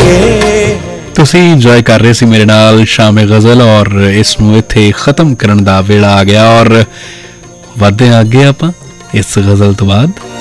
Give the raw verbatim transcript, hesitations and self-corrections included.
ਤੁਸੀਂ ਇੰਜੋਏ ਕਰ ਰਹੇ ਸੀ ਮੇਰੇ ਨਾਲ ਸ਼ਾਮੇ ਗਜ਼ਲ ਔਰ ਇਸ ਨੂੰ ਇੱਥੇ ਖਤਮ ਕਰਨ ਦਾ ਵੇਲਾ ਆ ਗਿਆ ਔਰ ਵਧਦੇ ਅੱਗੇ ਆਪਾਂ ਇਸ ਗਜ਼ਲ ਤੋਂ ਬਾਅਦ